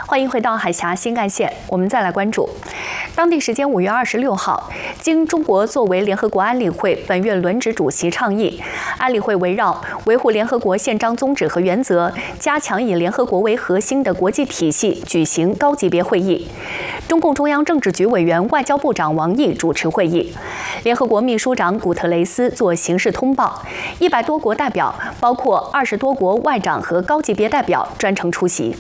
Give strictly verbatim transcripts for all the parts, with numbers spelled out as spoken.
欢迎回到海峡新干线，我们再来关注。当地时间五月二十六号，经中国作为联合国安理会本月轮值主席倡议，安理会围绕维护联合国宪章宗旨和原则，加强以联合国为核心的国际体系举行高级别会议。中共中央政治局委员、外交部长王毅主持会议，联合国秘书长古特雷斯作形式通报，一百多国代表，包括二十多国外长和高级别代表专程出席。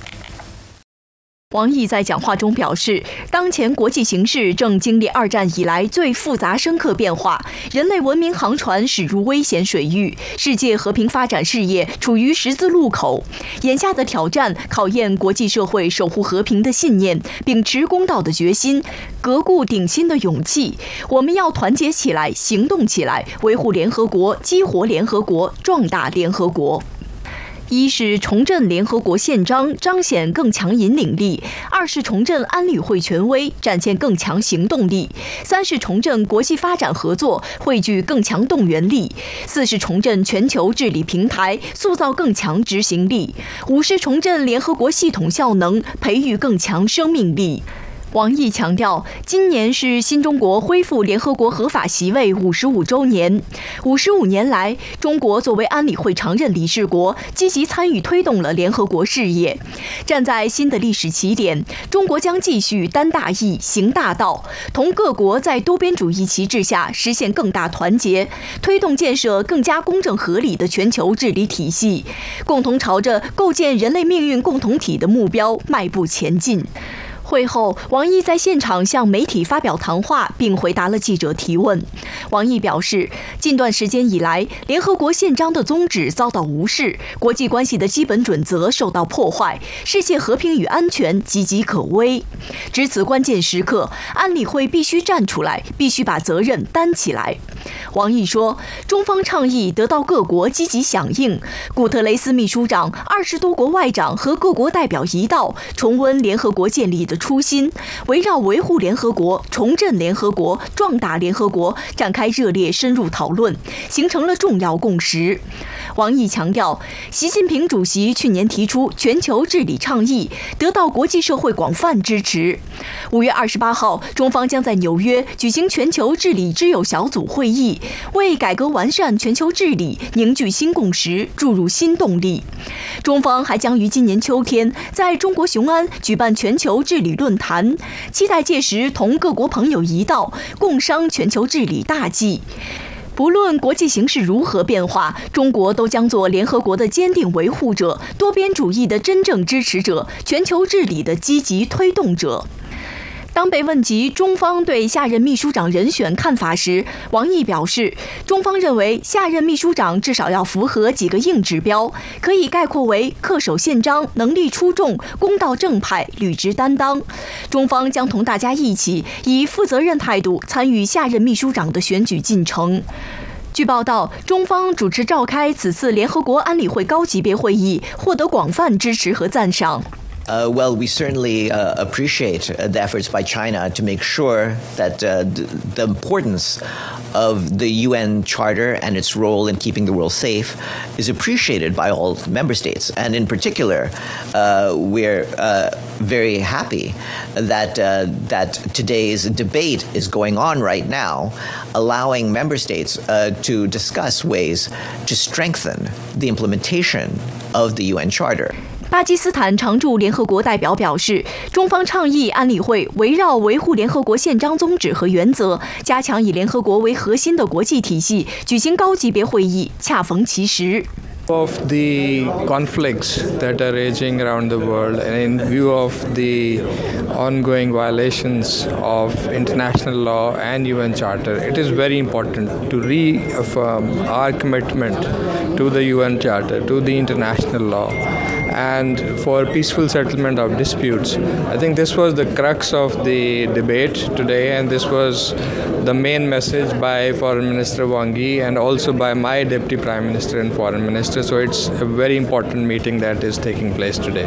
王毅在讲话中表示，当前国际形势正经历二战以来最复杂深刻变化，人类文明航船驶入危险水域，世界和平发展事业处于十字路口。眼下的挑战考验国际社会守护和平的信念，秉持公道的决心，革故鼎新的勇气。我们要团结起来，行动起来，维护联合国，激活联合国，壮大联合国。一是重振联合国宪章，彰显更强引领力；二是重振安理会权威，展现更强行动力；三是重振国际发展合作，汇聚更强动员力；四是重振全球治理平台，塑造更强执行力；五是重振联合国系统效能，培育更强生命力。王毅强调，今年是新中国恢复联合国合法席位五十五周年。五十五年来，中国作为安理会常任理事国，积极参与推动了联合国事业。站在新的历史起点，中国将继续担大义、行大道，同各国在多边主义旗帜下实现更大团结，推动建设更加公正合理的全球治理体系，共同朝着构建人类命运共同体的目标迈步前进。会后，王毅在现场向媒体发表谈话，并回答了记者提问。王毅表示，近段时间以来，联合国宪章的宗旨遭到无视，国际关系的基本准则受到破坏，世界和平与安全岌岌可危。值此关键时刻，安理会必须站出来，必须把责任担起来。王毅说，中方倡议得到各国积极响应，古特雷斯秘书长、二十多国外长和各国代表一道，重温联合国建立的初心，围绕维护联合国、重振联合国、壮大联合国展开热烈深入讨论，形成了重要共识。王毅强调，习近平主席去年提出全球治理倡议，得到国际社会广泛支持。五月二十八号，中方将在纽约举行全球治理之友小组会议，为改革完善全球治理凝聚新共识，注入新动力。中方还将于今年秋天在中国雄安举办全球治理论坛，期待届时同各国朋友一道，共商全球治理大计。不论国际形势如何变化，中国都将做联合国的坚定维护者，多边主义的真正支持者，全球治理的积极推动者。当被问及中方对下任秘书长人选看法时，王毅表示，中方认为下任秘书长至少要符合几个硬指标，可以概括为恪守宪章、能力出众、公道正派、履职担当。中方将同大家一起以负责任态度参与下任秘书长的选举进程。据报道，中方主持召开此次联合国安理会高级别会议，获得广泛支持和赞赏。 Uh, well, we certainly uh, appreciate uh, the efforts by China to make sure that uh, th- the importance of the U N Charter and its role in keeping the world safe is appreciated by all member states. And in particular, uh, we're uh, very happy that, uh, that today's debate is going on right now, allowing member states uh, to discuss ways to strengthen the implementation of the U N Charter. 巴基斯坦常驻联合国代表表示，中方倡议安理会围绕维护联合国宪章宗旨和原则，加强以联合国为核心的国际体系举行高级别会议，恰逢其时。 Of the conflicts that are raging around the world and in view of the ongoing violations of international law and U N Charter, it is very important to reaffirm our commitment to the U N Charter, to the international law, and for peaceful settlement of disputes. I think this was the crux of the debate today, and this was the main message by Foreign Minister Wang Yi and also by my Deputy Prime Minister and Foreign Minister. So it's a very important meeting that is taking place today.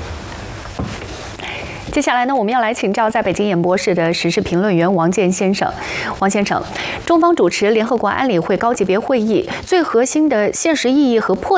接下来呢，我们要来请教在北京演播室的时事评论员王健先生。王先生，中方主持联合国安理会高级别会议，最核心的现实意义和迫